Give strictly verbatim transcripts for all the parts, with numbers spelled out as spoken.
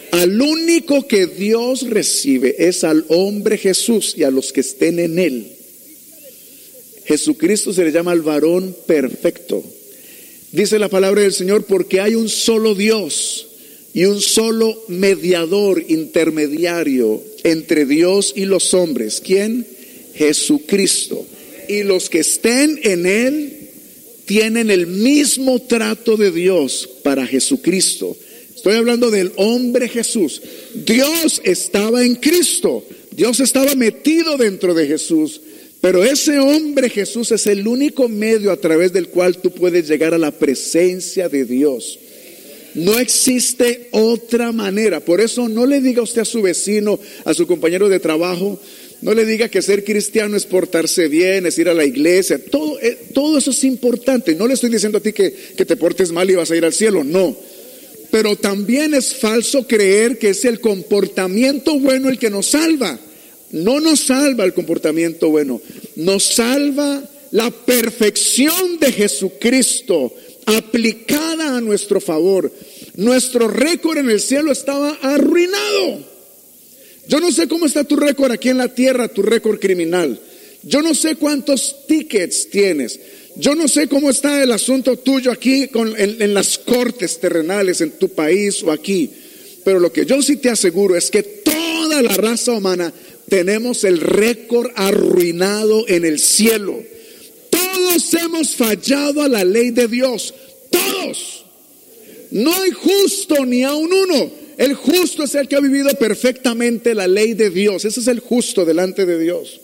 Al único que Dios recibe es al hombre Jesús y a los que estén en él. Jesucristo se le llama el varón perfecto. Dice la palabra del Señor, porque hay un solo Dios y un solo mediador intermediario entre Dios y los hombres. ¿Quién? Jesucristo. Y los que estén en él tienen el mismo trato de Dios para Jesucristo. Estoy hablando del hombre Jesús. Dios estaba en Cristo. Dios estaba metido dentro de Jesús. Pero ese hombre Jesús es el único medio a través del cual tú puedes llegar a la presencia de Dios. No existe otra manera. Por eso no le diga usted a su vecino, a su compañero de trabajo, no le diga que ser cristiano es portarse bien, es ir a la iglesia. Todo, eh, todo eso es importante. No le estoy diciendo a ti que, que te portes mal y vas a ir al cielo, no. Pero también es falso creer que es el comportamiento bueno el que nos salva. No nos salva el comportamiento bueno, nos salva la perfección de Jesucristo aplicada a nuestro favor. Nuestro récord en el cielo estaba arruinado. Yo no sé cómo está tu récord aquí en la tierra, tu récord criminal. Yo no sé cuántos tickets tienes. Yo no sé cómo está el asunto tuyo aquí con, en, en las cortes terrenales, en tu país o aquí. Pero lo que yo sí te aseguro es que toda la raza humana tenemos el récord arruinado en el cielo. Todos hemos fallado a la ley de Dios. Todos. No hay justo ni aun uno. El justo es el que ha vivido perfectamente la ley de Dios. Ese es el justo delante de Dios.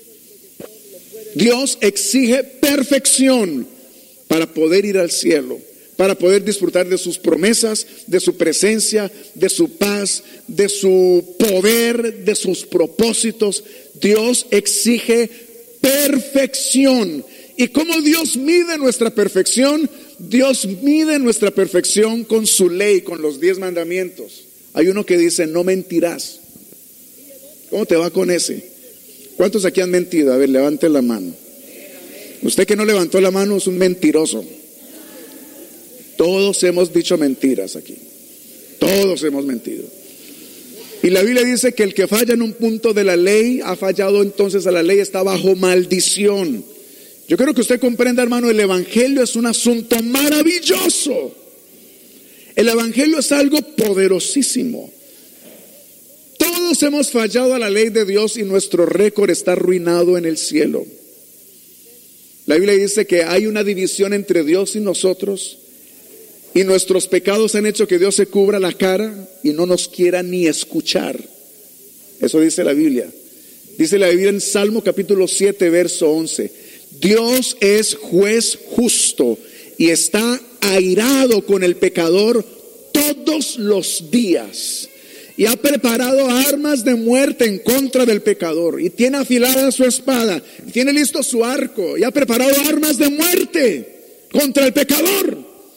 Dios exige perfección para poder ir al cielo, para poder disfrutar de sus promesas, de su presencia, de su paz, de su poder, de sus propósitos. Dios exige perfección. ¿Y cómo Dios mide nuestra perfección? Dios mide nuestra perfección con su ley, con los diez mandamientos. Hay uno que dice, no mentirás. ¿Cómo te va con ese? ¿Cuántos aquí han mentido? A ver, levante la mano. Usted que no levantó la mano es un mentiroso. Todos hemos dicho mentiras aquí. Todos hemos mentido. Y la Biblia dice que el que falla en un punto de la ley, ha fallado entonces a la ley, está bajo maldición. Yo quiero que usted comprenda, hermano, el evangelio es un asunto maravilloso. El evangelio es algo poderosísimo. Todos hemos fallado a la ley de Dios y nuestro récord está arruinado en el cielo. La Biblia dice que hay una división entre Dios y nosotros, y nuestros pecados han hecho que Dios se cubra la cara y no nos quiera ni escuchar. Eso dice la Biblia. Dice la Biblia en Salmo capítulo siete, verso once. Dios es juez justo y está airado con el pecador todos los días. Y ha preparado armas de muerte en contra del pecador. Y tiene afilada su espada. Y tiene listo su arco. Y ha preparado armas de muerte contra el pecador.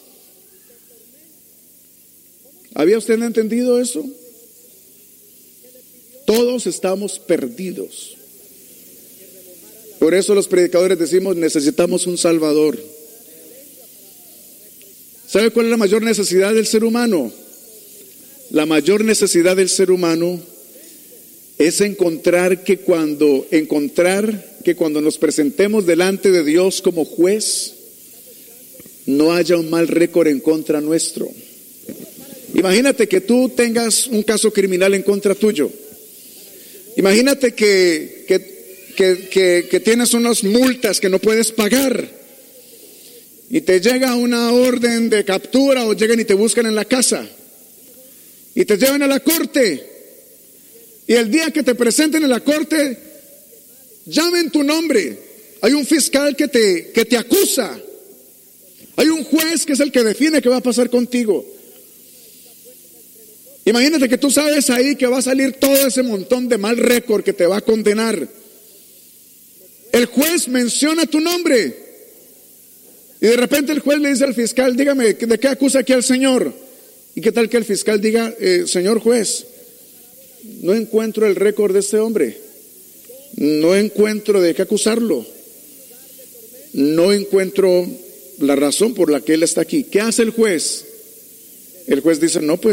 ¿Había usted entendido eso? Todos estamos perdidos. Por eso los predicadores decimos, necesitamos un Salvador. ¿Sabe cuál es la mayor necesidad del ser humano? La mayor necesidad del ser humano es encontrar que cuando encontrar que cuando nos presentemos delante de Dios como juez, no haya un mal récord en contra nuestro. Imagínate que tú tengas un caso criminal en contra tuyo. Imagínate que, que, que, que, que tienes unas multas que no puedes pagar y te llega una orden de captura o llegan y te buscan en la casa y te llevan a la corte, y el día que te presenten en la corte llamen tu nombre. Hay un fiscal que te, que te acusa, hay un juez que es el que define qué va a pasar contigo. Imagínate que tú sabes ahí que va a salir todo ese montón de mal récord que te va a condenar. El juez menciona tu nombre y de repente el juez le dice al fiscal, dígame, ¿de qué acusa aquí al señor? ¿Y qué tal que el fiscal diga, eh, señor juez, no encuentro el récord de este hombre, no encuentro de qué acusarlo, no encuentro la razón por la que él está aquí? ¿Qué hace el juez? El juez dice, no, pues